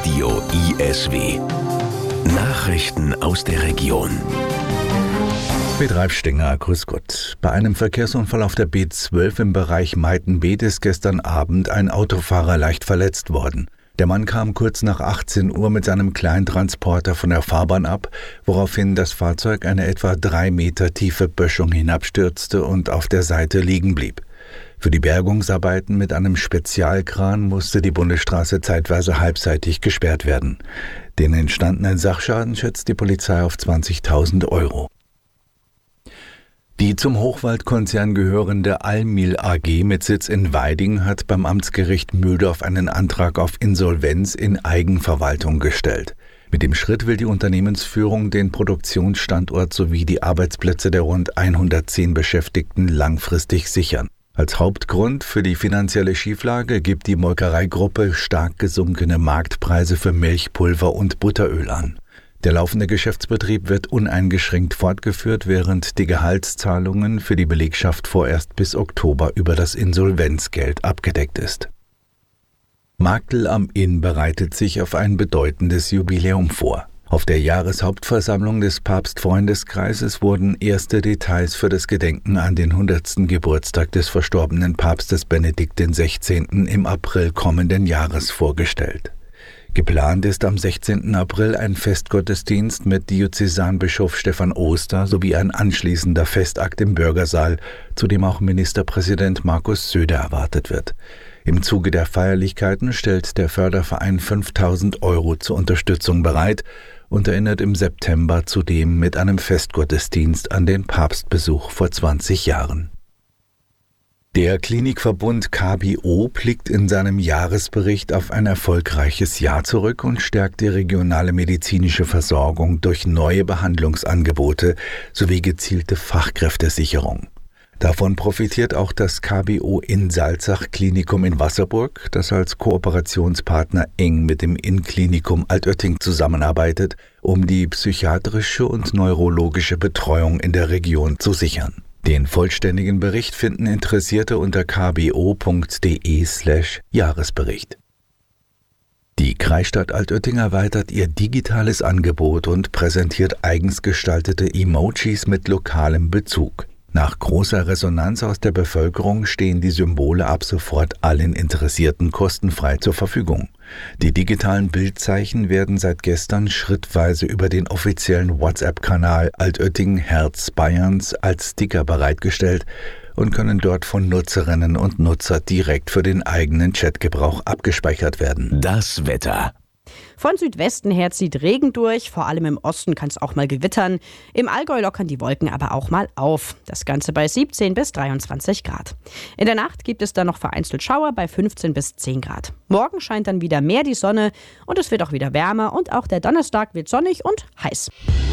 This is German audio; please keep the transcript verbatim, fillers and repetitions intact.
Radio I S W. Nachrichten aus der Region. Mit Ralf Stenger, grüß Gott. Bei einem Verkehrsunfall auf der B zwölf im Bereich Meitenbeet ist gestern Abend ein Autofahrer leicht verletzt worden. Der Mann kam kurz nach achtzehn Uhr mit seinem Kleintransporter von der Fahrbahn ab, woraufhin das Fahrzeug eine etwa drei Meter tiefe Böschung hinabstürzte und auf der Seite liegen blieb. Für die Bergungsarbeiten mit einem Spezialkran musste die Bundesstraße zeitweise halbseitig gesperrt werden. Den entstandenen Sachschaden schätzt die Polizei auf zwanzigtausend Euro. Die zum Hochwald-Konzern gehörende Almil A G mit Sitz in Weiding hat beim Amtsgericht Mühldorf einen Antrag auf Insolvenz in Eigenverwaltung gestellt. Mit dem Schritt will die Unternehmensführung den Produktionsstandort sowie die Arbeitsplätze der rund hundertzehn Beschäftigten langfristig sichern. Als Hauptgrund für die finanzielle Schieflage gibt die Molkereigruppe stark gesunkene Marktpreise für Milchpulver und Butteröl an. Der laufende Geschäftsbetrieb wird uneingeschränkt fortgeführt, während die Gehaltszahlungen für die Belegschaft vorerst bis Oktober über das Insolvenzgeld abgedeckt ist. Marktl am Inn bereitet sich auf ein bedeutendes Jubiläum vor. Auf der Jahreshauptversammlung des Papstfreundeskreises wurden erste Details für das Gedenken an den hundertsten Geburtstag des verstorbenen Papstes Benedikt der Sechzehnte. Im April kommenden Jahres vorgestellt. Geplant ist am sechzehnten April ein Festgottesdienst mit Diözesanbischof Stefan Oster sowie ein anschließender Festakt im Bürgersaal, zu dem auch Ministerpräsident Markus Söder erwartet wird. Im Zuge der Feierlichkeiten stellt der Förderverein fünftausend Euro zur Unterstützung bereit und erinnert im September zudem mit einem Festgottesdienst an den Papstbesuch vor zwanzig Jahren. Der Klinikverbund K B O blickt in seinem Jahresbericht auf ein erfolgreiches Jahr zurück und stärkt die regionale medizinische Versorgung durch neue Behandlungsangebote sowie gezielte Fachkräftesicherung. Davon profitiert auch das K B O Insalzach Klinikum in Wasserburg, das als Kooperationspartner eng mit dem Innklinikum Altötting zusammenarbeitet, um die psychiatrische und neurologische Betreuung in der Region zu sichern. Den vollständigen Bericht finden Interessierte unter k b o punkt d e slash Jahresbericht. Die Kreisstadt Altötting erweitert ihr digitales Angebot und präsentiert eigens gestaltete Emojis mit lokalem Bezug. Nach großer Resonanz aus der Bevölkerung stehen die Symbole ab sofort allen Interessierten kostenfrei zur Verfügung. Die digitalen Bildzeichen werden seit gestern schrittweise über den offiziellen WhatsApp-Kanal Altötting Herz Bayerns als Sticker bereitgestellt und können dort von Nutzerinnen und Nutzer direkt für den eigenen Chatgebrauch abgespeichert werden. Das Wetter. Von Südwesten her zieht Regen durch, vor allem im Osten kann es auch mal gewittern. Im Allgäu lockern die Wolken aber auch mal auf. Das Ganze bei siebzehn bis dreiundzwanzig Grad. In der Nacht gibt es dann noch vereinzelt Schauer bei fünfzehn bis zehn Grad. Morgen scheint dann wieder mehr die Sonne und es wird auch wieder wärmer und auch der Donnerstag wird sonnig und heiß.